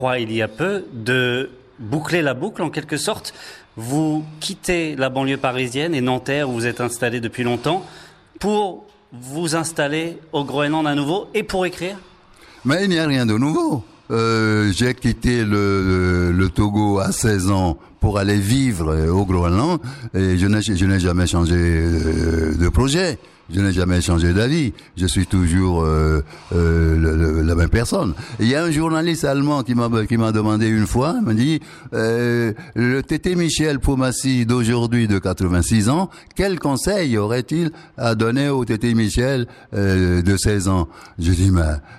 Il y a peu, de boucler la boucle en quelque sorte. Vous quittez la banlieue parisienne et Nanterre où vous êtes installé depuis longtemps pour vous installer au Groenland à nouveau et pour écrire. Mais il n'y a rien de nouveau. J'ai quitté le Togo à 16 ans pour aller vivre au Groenland et je n'ai jamais changé de projet. Je n'ai jamais changé d'avis. Je suis toujours la même personne. Il y a un journaliste allemand qui m'a demandé une fois, il m'a dit le Tété Michel Pomassi d'aujourd'hui de 86 ans, quel conseil aurait-il à donner au Tété Michel de 16 ans? Je dis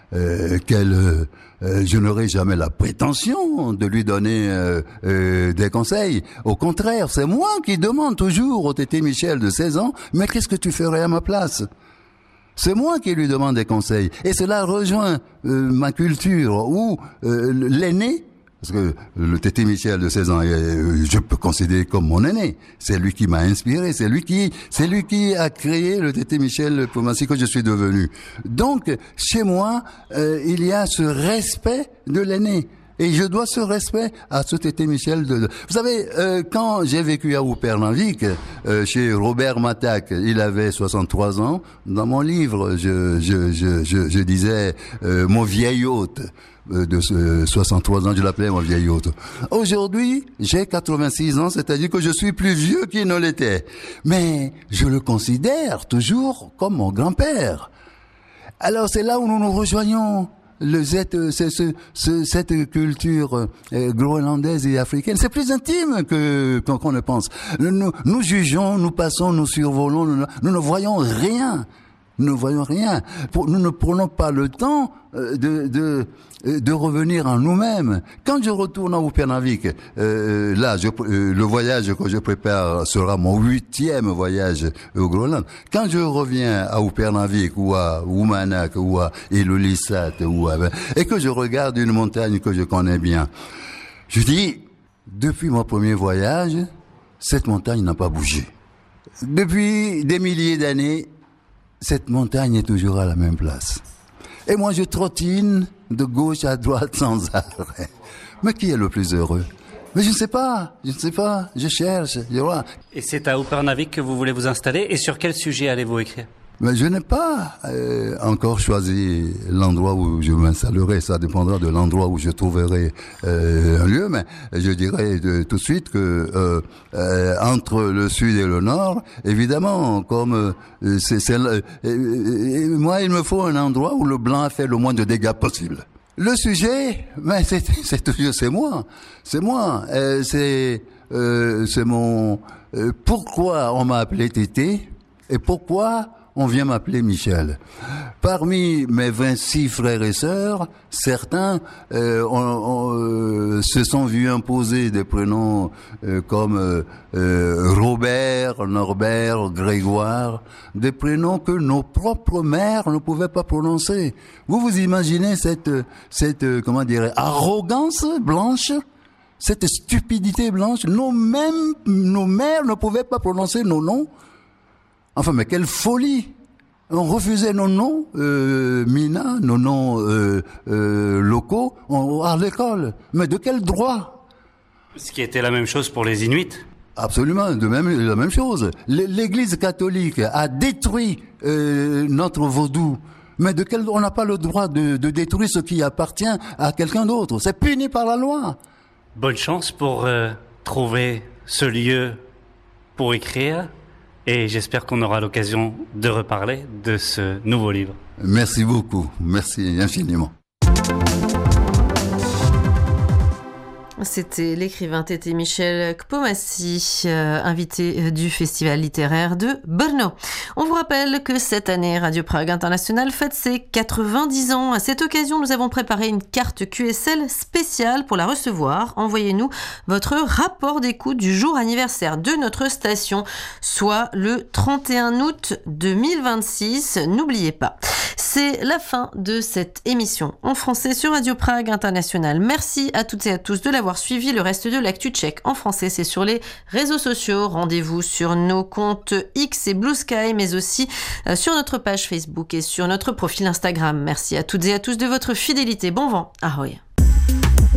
je n'aurai jamais la prétention de lui donner des conseils. Au contraire, c'est moi qui demande toujours au Tété Michel de 16 ans, mais qu'est-ce que tu ferais à ma place? C'est moi qui lui demande des conseils. Et cela rejoint ma culture où l'aîné, parce que le Tété Michel de 16 ans, je peux considérer comme mon aîné. C'est lui qui m'a inspiré, c'est lui qui a créé le Tété Michel Pomassi que je suis devenu. Donc, chez moi, il y a ce respect de l'aîné. Et je dois ce respect à ce Tété Michel Vous savez, quand j'ai vécu à Upernavik, chez Robert Matac, il avait 63 ans. Dans mon livre, je disais mon vieil hôte de 63 ans, je l'appelais mon vieil hôte. Aujourd'hui, j'ai 86 ans, c'est-à-dire que je suis plus vieux qu'il ne l'était. Mais je le considère toujours comme mon grand-père. Alors c'est là où nous nous rejoignons. Cette culture groenlandaise et africaine, c'est plus intime qu'on ne pense. Nous jugeons, nous passons, nous survolons, nous ne voyons rien. Nous ne voyons rien. Nous ne prenons pas le temps de revenir en nous-mêmes. Quand je retourne à Upernavik, le voyage que je prépare sera mon 8e voyage au Groenland. Quand je reviens à Upernavik ou à Uummannaq ou à Ilulissat et que je regarde une montagne que je connais bien, je dis, depuis mon premier voyage, cette montagne n'a pas bougé. Depuis des milliers d'années, cette montagne est toujours à la même place. Et moi, je trottine de gauche à droite sans arrêt. Mais qui est le plus heureux? Mais je ne sais pas, je cherche, je vois. Et c'est à Upernavik que vous voulez vous installer? Et sur quel sujet allez-vous écrire? Mais je n'ai pas encore choisi l'endroit où je m'installerai. Ça dépendra de l'endroit où je trouverai un lieu. Mais je dirais tout de suite que entre le sud et le nord, évidemment, comme moi, il me faut un endroit où le blanc fait le moins de dégâts possible. Le sujet, mais c'est moi. C'est mon pourquoi on m'a appelé Tété et pourquoi on vient m'appeler Michel. Parmi mes 26 frères et sœurs, certains se sont vus imposer des prénoms comme Robert, Norbert, Grégoire, des prénoms que nos propres mères ne pouvaient pas prononcer. Vous imaginez cette arrogance blanche, cette stupidité blanche? Nos mères ne pouvaient pas prononcer nos noms. Enfin, mais quelle folie! On refusait nos noms, Mina, nos noms locaux, à l'école. Mais de quel droit? Ce qui était la même chose pour les Inuits. Absolument, la même chose. L'Église catholique a détruit notre vaudou. Mais on n'a pas le droit de détruire ce qui appartient à quelqu'un d'autre. C'est puni par la loi. Bonne chance pour trouver ce lieu pour écrire. Et j'espère qu'on aura l'occasion de reparler de ce nouveau livre. Merci beaucoup. Merci infiniment. C'était l'écrivain Tété Michel Pomassi, invité du Festival littéraire de Brno. On vous rappelle que cette année, Radio Prague International fête ses 90 ans. À cette occasion, nous avons préparé une carte QSL spéciale pour la recevoir. Envoyez-nous votre rapport d'écoute du jour anniversaire de notre station, soit le 31 août 2026. N'oubliez pas. C'est la fin de cette émission en français sur Radio Prague International. Merci à toutes et à tous de l'avoir suivi. Le reste de l'actu tchèque en français, c'est sur les réseaux sociaux. Rendez-vous sur nos comptes X et Blue Sky, mais aussi sur notre page Facebook et sur notre profil Instagram. Merci à toutes et à tous de votre fidélité. Bon vent. Ahoy.